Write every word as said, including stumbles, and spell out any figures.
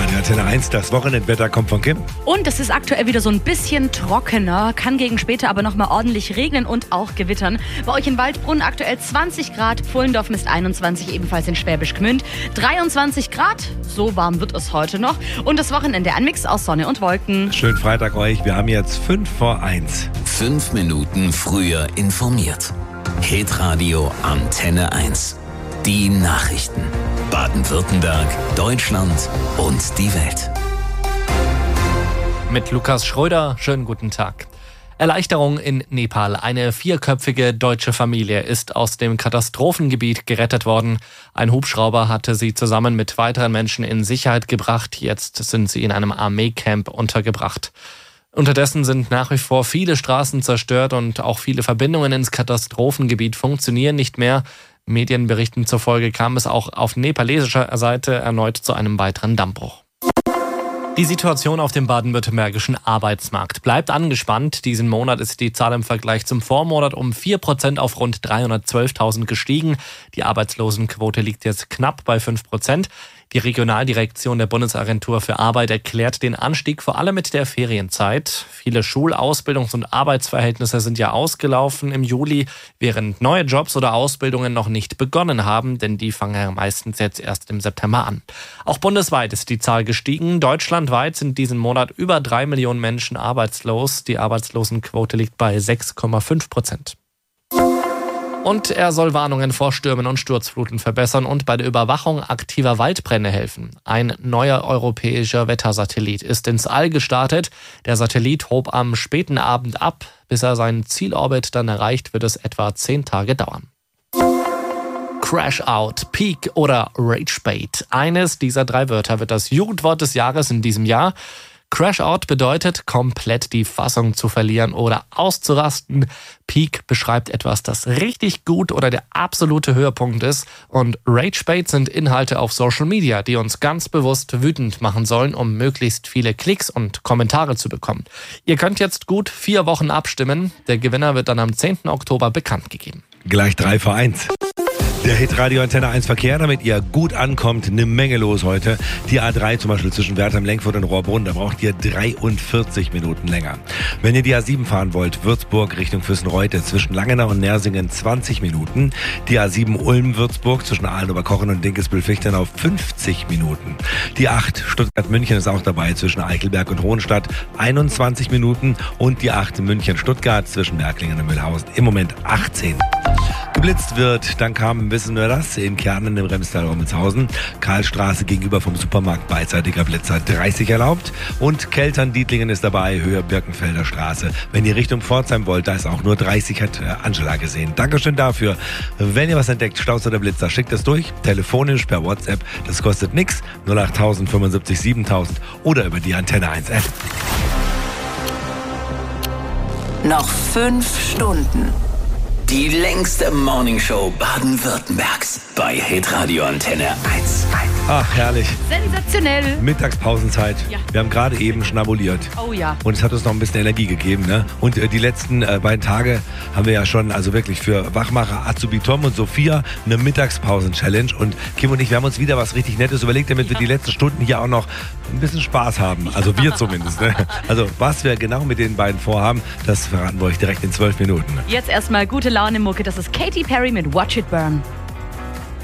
Radio Antenne eins, das Wochenendwetter kommt von Kim. Und es ist aktuell wieder so ein bisschen trockener, kann gegen später aber nochmal ordentlich regnen und auch gewittern. Bei euch in Waldbrunn aktuell zwanzig Grad, Pfullendorf misst einundzwanzig, ebenfalls in Schwäbisch Gmünd dreiundzwanzig Grad. So warm wird es heute noch. Und das Wochenende ein Mix aus Sonne und Wolken. Schönen Freitag euch, wir haben jetzt fünf vor eins. Fünf Minuten früher informiert. Hitradio Antenne eins. Die Nachrichten. Baden-Württemberg, Deutschland und die Welt. Mit Lukas Schröder, schönen guten Tag. Erleichterung in Nepal. Eine vierköpfige deutsche Familie ist aus dem Katastrophengebiet gerettet worden. Ein Hubschrauber hatte sie zusammen mit weiteren Menschen in Sicherheit gebracht. Jetzt sind sie in einem Armeecamp untergebracht. Unterdessen sind nach wie vor viele Straßen zerstört und auch viele Verbindungen ins Katastrophengebiet funktionieren nicht mehr. Medienberichten zufolge kam es auch auf nepalesischer Seite erneut zu einem weiteren Dammbruch. Die Situation auf dem baden-württembergischen Arbeitsmarkt bleibt angespannt. Diesen Monat ist die Zahl im Vergleich zum Vormonat um vier Prozent auf rund dreihundertzwölftausend gestiegen. Die Arbeitslosenquote liegt jetzt knapp bei fünf Prozent. Die Regionaldirektion der Bundesagentur für Arbeit erklärt den Anstieg vor allem mit der Ferienzeit. Viele Schul-, Ausbildungs- und Arbeitsverhältnisse sind ja ausgelaufen im Juli, während neue Jobs oder Ausbildungen noch nicht begonnen haben, denn die fangen ja meistens jetzt erst im September an. Auch bundesweit ist die Zahl gestiegen. Deutschlandweit sind diesen Monat über drei Millionen Menschen arbeitslos. Die Arbeitslosenquote liegt bei sechs Komma fünf Prozent. Und er soll Warnungen vor Stürmen und Sturzfluten verbessern und bei der Überwachung aktiver Waldbrände helfen. Ein neuer europäischer Wettersatellit ist ins All gestartet. Der Satellit hob am späten Abend ab. Bis er seinen Zielorbit dann erreicht, wird es etwa zehn Tage dauern. Crash Out, Peak oder Rage Bait. Eines dieser drei Wörter wird das Jugendwort des Jahres in diesem Jahr. Crash Out bedeutet, komplett die Fassung zu verlieren oder auszurasten. Peak beschreibt etwas, das richtig gut oder der absolute Höhepunkt ist. Und Ragebait sind Inhalte auf Social Media, die uns ganz bewusst wütend machen sollen, um möglichst viele Klicks und Kommentare zu bekommen. Ihr könnt jetzt gut vier Wochen abstimmen. Der Gewinner wird dann am zehnten Oktober bekannt gegeben. Gleich drei vor eins. Der Hitradio Antenne eins Verkehr, damit ihr gut ankommt, eine Menge los heute. Die A drei zum Beispiel zwischen Wertheim, Lenkfurt und Rohrbrunn, da braucht ihr dreiundvierzig Minuten länger. Wenn ihr die A sieben fahren wollt, Würzburg Richtung Füssenreute zwischen Langenau und Nersingen zwanzig Minuten. Die A sieben Ulm-Würzburg zwischen Aalen-Oberkochen und Dinkelsbühl-Fichtenau fünfzig Minuten. Die acht Stuttgart-München ist auch dabei zwischen Eichelberg und Hohenstadt einundzwanzig Minuten. Und die acht München-Stuttgart zwischen Berglingen und Mühlhausen im Moment achtzehn. Geblitzt wird, dann kam, wissen wir das, in Kernen im Remstal-Rommelshausen. Karlstraße gegenüber vom Supermarkt beidseitiger Blitzer dreißig erlaubt. Und Keltern-Dietlingen ist dabei, Höhe Birkenfelder Straße. Wenn ihr Richtung Pforzheim wollt, da ist auch nur dreißig, hat Angela gesehen. Dankeschön dafür. Wenn ihr was entdeckt, Staus oder Blitzer, schickt es durch. Telefonisch per WhatsApp, das kostet nix. null acht null null fünfundsiebzig siebentausend oder über die Antenne eins App. Noch fünf Stunden. Die längste Morningshow Baden-Württembergs bei Hitradio Antenne eins. Ach, herrlich. Sensationell. Mittagspausenzeit. Ja. Wir haben gerade eben schnabuliert. Oh ja. Und es hat uns noch ein bisschen Energie gegeben, ne? Und äh, die letzten äh, beiden Tage haben wir ja schon, also wirklich für Wachmacher Azubi Tom und Sophia eine Mittagspausen-Challenge. Und Kim und ich, wir haben uns wieder was richtig Nettes überlegt, damit ja. wir die letzten Stunden hier auch noch ein bisschen Spaß haben. Also wir zumindest, ne? Also was wir genau mit den beiden vorhaben, das verraten wir euch direkt in zwölf Minuten. Jetzt erstmal gute Laune Mucke, das ist Katy Perry mit Watch It Burn.